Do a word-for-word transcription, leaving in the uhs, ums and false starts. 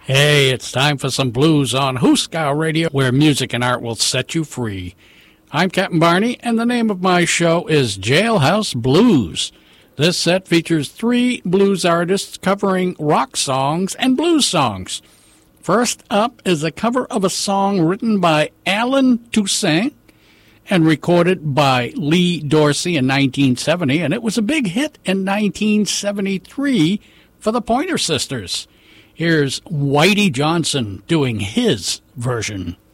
Hey, it's time for some blues on Hooskow Radio, where music and art will set you free. I'm Captain Barney, and the name of my show is Jailhouse Blues. This set features three blues artists covering rock songs and blues songs. First up is a cover of a song written by Allen Toussaint and recorded by Lee Dorsey in nineteen seventy, and it was a big hit in nineteen seventy-three for the Pointer Sisters. Here's Whitey Johnson doing his version.